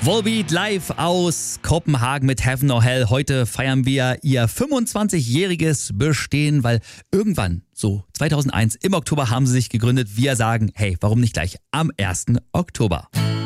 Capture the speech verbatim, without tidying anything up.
Volbeat live aus Kopenhagen mit Heaven or Hell. Heute feiern wir ihr fünfundzwanzigjähriges Bestehen, weil irgendwann, so zweitausendeins, im Oktober haben sie sich gegründet. Wir sagen, hey, warum nicht gleich am ersten Oktober?